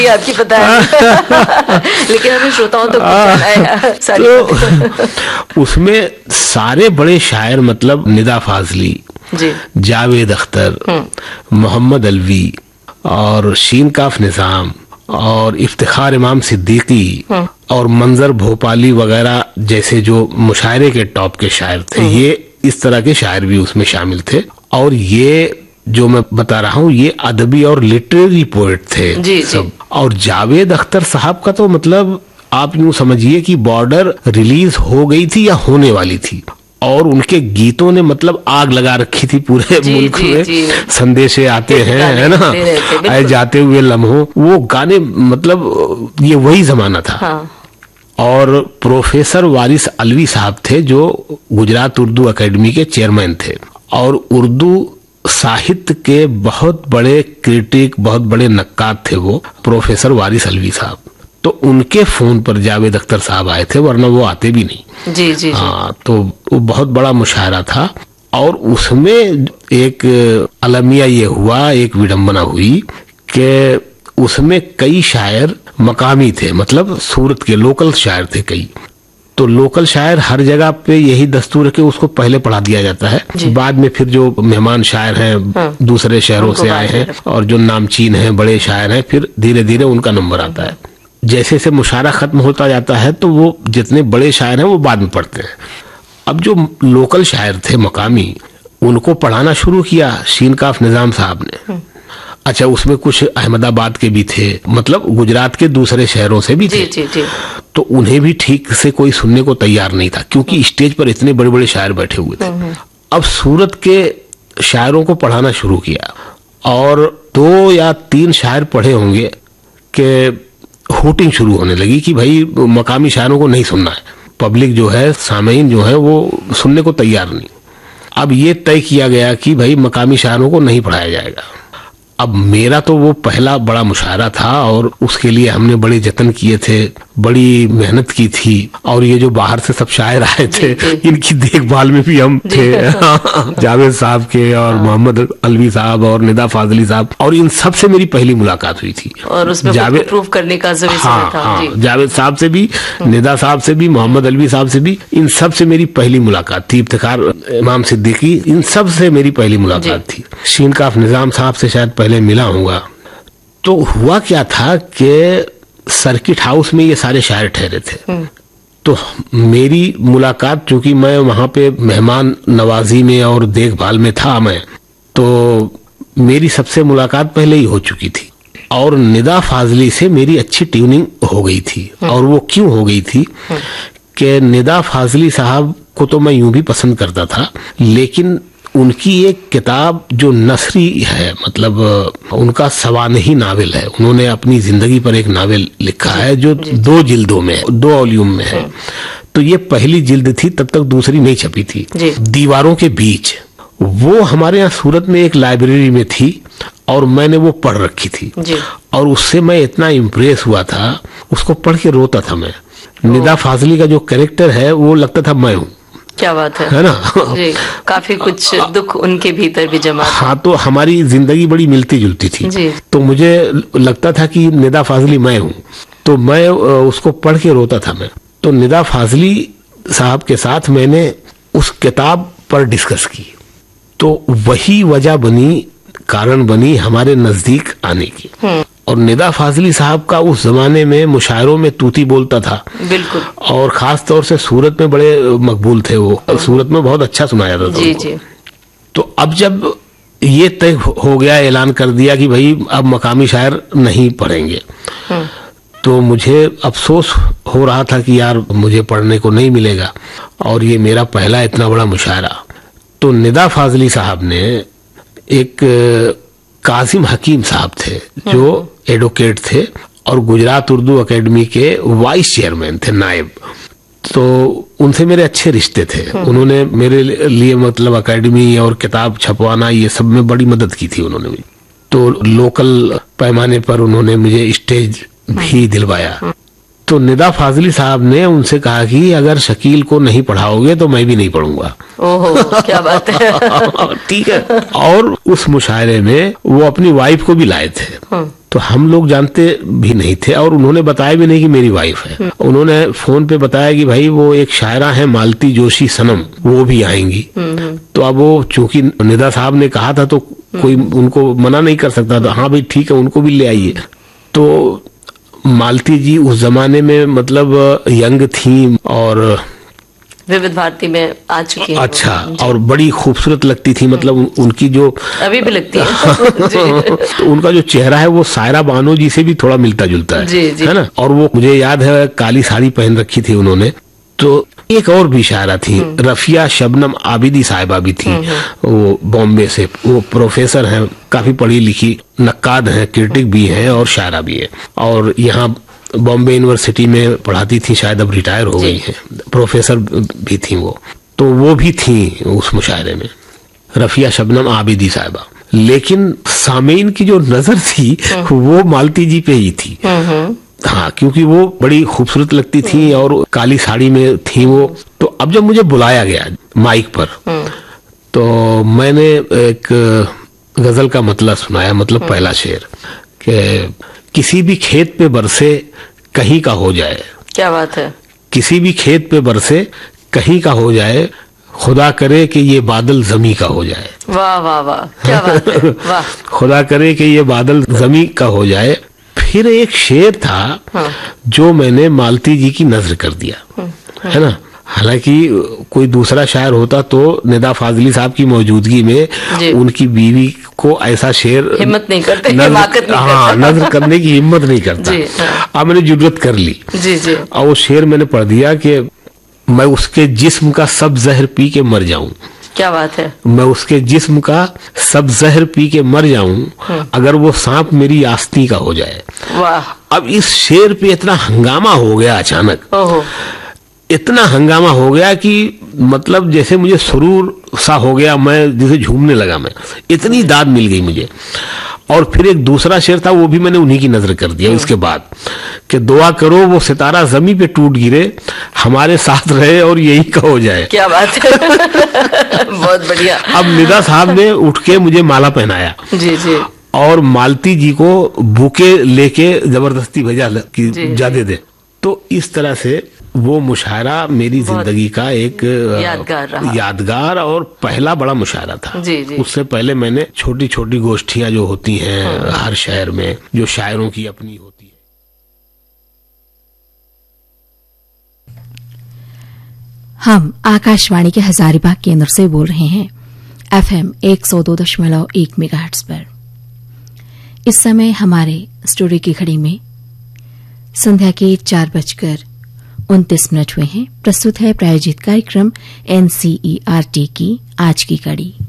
नहीं आपकी पता है लेकिन हमें श्रोताओं तक तो उसमें सारे बड़े शायर मतलब निदा फाजली, जावेद अख्तर, मोहम्मद अलवी और शीन काफ निजाम और इफ्तिखार इमाम सिद्दीकी और मंजर भोपाली वगैरह जैसे जो मुशायरे के टॉप के शायर थे, ये इस तरह के शायर भी उसमें शामिल थे। और ये जो मैं बता रहा हूँ ये अदबी और लिटरेरी पोएट थे सब। और जावेद अख्तर साहब का तो मतलब आप यूं समझिए कि बॉर्डर रिलीज हो गई थी या होने वाली थी, और उनके गीतों ने मतलब आग लगा रखी थी पूरे मुल्क में। संदेशे आते हैं, है ना, आए जाते हुए लम्हों, वो गाने मतलब ये वही जमाना था। हाँ। और प्रोफेसर वारिस अलवी साहब थे जो गुजरात उर्दू एकेडमी के चेयरमैन थे और उर्दू साहित्य के बहुत बड़े क्रिटिक, बहुत बड़े नक्काद थे वो प्रोफेसर वारिस अलवी साहब। तो उनके फोन पर जावेद अख्तर साहब आए थे, वरना वो आते भी नहीं। जी। हाँ, तो वो बहुत बड़ा मुशायरा था और उसमें एक अलमिया ये हुआ, एक विडंबना हुई कि उसमें कई शायर मकामी थे, मतलब सूरत के लोकल शायर थे कई। तो लोकल शायर हर जगह पे यही दस्तूर है कि उसको पहले पढ़ा दिया जाता है, बाद में फिर जो मेहमान शायर हैं दूसरे शहरों से आए हैं और जो नामचीन हैं, बड़े शायर हैं, फिर धीरे धीरे उनका नंबर आता है। जैसे जैसे मुशायरा खत्म होता जाता है तो वो जितने बड़े शायर हैं वो बाद में पढ़ते हैं। अब जो लोकल शायर थे मकामी, उनको पढ़ाना शुरू किया शीन काफ निजाम साहब ने। अच्छा, उसमें कुछ अहमदाबाद के भी थे, मतलब गुजरात के दूसरे शहरों से भी थे। तो उन्हें भी ठीक से कोई सुनने को तैयार नहीं था क्योंकि स्टेज पर इतने बड़े बड़े शायर बैठे हुए थे। अब सूरत के शायरों को पढ़ाना शुरू किया और 2 या 3 शायर पढ़े होंगे कि होटिंग शुरू होने लगी कि भाई मकामी शायरों को नहीं सुनना है। पब्लिक जो है, सामीन जो है, वो सुनने को तैयार नहीं। अब ये तय किया गया कि भाई मकामी शायरों को नहीं पढ़ाया जाएगा। अब मेरा तो वो पहला बड़ा मुशायरा था और उसके लिए हमने बड़े जतन किए थे, बड़ी मेहनत की थी। और ये जो बाहर से सब शायर आए थे, इनकी देखभाल में भी हम थे जावेद साहब के और मोहम्मद अलवी साहब और निदा फाजली साहब, और इन सब से मेरी पहली मुलाकात हुई थी। और उसमें जावेद प्रूफ करने का था। जावेद साहब से भी, निदा साहब से भी, मोहम्मद अलवी साहब से भी, इन सब से मेरी पहली मुलाकात थी। इफ्तिखार इमाम सिद्दीकी, इन सब से मेरी पहली मुलाकात थी। शीन काफ निजाम साहब से शायद पहले मिला हूँगा। तो हुआ क्या था कि सर्किट हाउस में ये सारे शायर ठहरे थे। तो मेरी मुलाकात, चूंकि मैं वहां पे मेहमान नवाजी में और देखभाल में था मैं, तो मेरी सबसे मुलाकात पहले ही हो चुकी थी और निदा फाजली से मेरी अच्छी ट्यूनिंग हो गई थी। और वो क्यों हो गई थी कि निदा फाजली साहब को तो मैं यूं भी पसंद करता था, लेकिन उनकी एक किताब जो नसरी है, मतलब उनका सवानही नावल है, उन्होंने अपनी जिंदगी पर एक नावल लिखा है जो 2 जिल्दों में है, 2 वॉल्यूम में है। तो ये पहली जिल्द थी, तब तक दूसरी नहीं छपी थी। दीवारों के बीच, वो हमारे यहाँ सूरत में एक लाइब्रेरी में थी और मैंने वो पढ़ रखी थी और उससे मैं इतना इम्प्रेस हुआ था, उसको पढ़ के रोता था मैं। निदा फाजली का जो कैरेक्टर है वो लगता था मैं हूँ। क्या बात है ना। काफी कुछ दुख उनके भीतर भी जमा। हाँ, तो हमारी जिंदगी बड़ी मिलती जुलती थी, तो मुझे लगता था कि निदा फाजली मैं हूँ, तो मैं उसको पढ़ के रोता था मैं। तो निदा फाजली साहब के साथ मैंने उस किताब पर डिस्कस की, तो वही वजह बनी, कारण बनी हमारे नजदीक आने की। और निदा फाजली साहब का उस जमाने में मुशायरों में तूती बोलता था, बिल्कुल, और खास तौर से सूरत में बड़े मकबूल थे वो, सूरत में बहुत अच्छा सुनाया जाता था जी। तो अब जब ये तय हो गया, ऐलान कर दिया कि भाई अब मकामी शायर नहीं पढ़ेंगे, तो मुझे अफसोस हो रहा था कि यार मुझे पढ़ने को नहीं मिलेगा और ये मेरा पहला इतना बड़ा मुशायरा। तो निदा फाजली साहब ने, एक कासिम हकीम साहब थे जो एडवोकेट थे और गुजरात उर्दू एकेडमी के वाइस चेयरमैन थे, नायब, तो उनसे मेरे अच्छे रिश्ते थे। उन्होंने मेरे लिए मतलब एकेडमी और किताब छपवाना ये सब में बड़ी मदद की थी उन्होंने भी। तो लोकल पैमाने पर उन्होंने मुझे स्टेज भी दिलवाया। तो निदा फाजली साहब ने उनसे कहा कि अगर शकील को नहीं पढ़ाओगे तो मैं भी नहीं पढ़ूंगा। ओहो, क्या बात है। ठीक है। और उस मुशायरे में वो अपनी वाइफ को भी लाए थे। तो हम लोग जानते भी नहीं थे और उन्होंने बताया भी नहीं कि मेरी वाइफ है। उन्होंने फोन पे बताया कि भाई वो एक शायरा है मालती जोशी सनम, वो भी आएंगी। तो अब वो चूंकि निदा साहब ने कहा था तो कोई उनको मना नहीं कर सकता था, हाँ भाई ठीक है उनको भी ले आइए। तो मालती जी उस जमाने में मतलब यंग थी और विविध भारती में आ चुकी है। अच्छा, और बड़ी खूबसूरत लगती थी, मतलब उनकी जो अभी भी लगती है तो उनका जो चेहरा है वो सायरा बानो जी से भी थोड़ा मिलता जुलता है, जी, जी। है ना। और वो मुझे याद है काली साड़ी पहन रखी थी उन्होंने। तो एक और भी शायरा थी, रफिया शबनम आबिदी साहिबा भी थी, वो बॉम्बे से, वो प्रोफेसर हैं, काफी पढ़ी लिखी, नक्काद हैं, क्रिटिक भी हैं और शायरा भी है, और यहाँ बॉम्बे यूनिवर्सिटी में पढ़ाती थी, शायद अब रिटायर हो गई हैं, प्रोफेसर भी थी वो। तो वो भी थी उस मुशायरे में, रफिया शबनम आबिदी साहिबा। लेकिन सामीन की जो नजर थी वो मालती जी पे ही थी। हाँ, क्योंकि वो बड़ी खूबसूरत लगती थी और काली साड़ी में थी वो। तो अब जब मुझे बुलाया गया माइक पर, तो मैंने एक गजल का मतलब सुनाया, मतलब पहला शेर कि किसी भी खेत पे बरसे कहीं का हो जाए। क्या बात है। किसी भी खेत पे बरसे कहीं का हो जाए, खुदा करे कि ये बादल जमी का हो जाए। वाह वाह वाह, क्या बात है, वाह। खुदा करे कि ये बादल जमी का हो जाए। फिर एक शेर था जो मैंने मालती जी की नजर कर दिया, है ना। हालांकि कोई दूसरा शायर होता तो निदा फाजली साहब की मौजूदगी में उनकी बीवी को ऐसा शेर हिम्मत नहीं करते, नजर करने की हिम्मत नहीं करता। अब मैंने जुर्रत कर ली जी जी। और वो शेर मैंने पढ़ दिया कि मैं उसके जिस्म का सब जहर पी के मर जाऊं। क्या बात है। मैं उसके जिस्म का सब जहर पी के मर जाऊं अगर वो सांप मेरी आस्तीन का हो जाए। वाह। अब इस शेर पे इतना हंगामा हो गया अचानक, इतना हंगामा हो गया कि मतलब जैसे मुझे सुरूर सा हो गया, मैं जैसे झूमने लगा, मैं इतनी दाद मिल गई मुझे। और फिर एक दूसरा शेर था, वो भी मैंने उन्हीं की नजर कर दिया उसके बाद, कि दुआ करो वो सितारा जमी पे टूट गिरे, हमारे साथ रहे और यही का हो जाए। क्या बात है बहुत बढ़िया। अब निदा साहब ने उठ के मुझे माला पहनाया जी जी, और मालती जी को बुके लेके जबरदस्ती भेजा कि जा दे दे। तो इस तरह से वो मुशायरा मेरी जिंदगी का एक यादगार और पहला बड़ा मुशायरा था। जी जी। उससे पहले मैंने छोटी छोटी गोष्ठियां जो होती हैं हर शहर में, जो शायरों की अपनी होती है। हम आकाशवाणी के हजारीबाग केंद्र से बोल रहे हैं, FM 102.1 मेगाहर्ट्ज पर। इस समय हमारे स्टूडियो की घड़ी में संध्या के 4:29 हुए हैं। प्रस्तुत है प्रायोजित कार्यक्रम NCERT की आज की कड़ी।